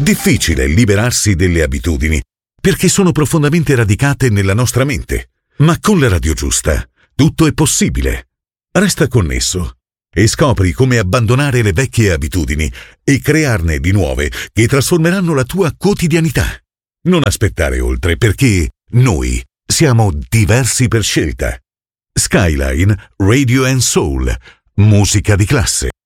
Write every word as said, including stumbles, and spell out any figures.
difficile liberarsi delle abitudini perché sono profondamente radicate nella nostra mente, ma con la radio giusta tutto è possibile. Resta connesso e scopri come abbandonare le vecchie abitudini e crearne di nuove che trasformeranno la tua quotidianità. Non aspettare oltre, perché noi siamo diversi per scelta. Skyline Radio and Soul, musica di classe.